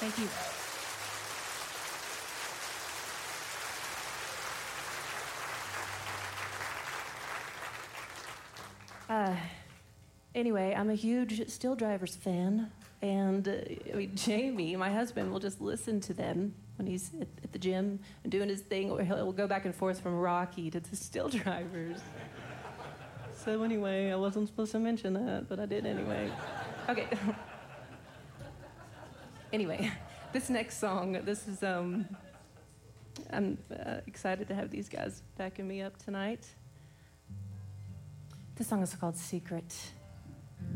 Thank you. Anyway, I'm a huge Still Drivers fan, and Jamie, my husband, will just listen to them when he's at the gym and doing his thing, or he'll go back and forth from Rocky to the Still Drivers. So anyway, I wasn't supposed to mention that, but I did anyway. Okay. Anyway, this next song, this is, I'm excited to have these guys backing me up tonight. This song is called Secret.